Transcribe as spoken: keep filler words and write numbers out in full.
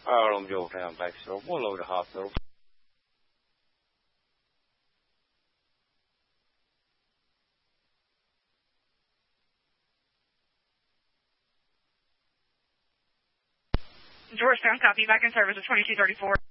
Harlem, Georgetown, Baxter, one load of hospital. Georgetown, copy, back in service at twenty-two thirty-four.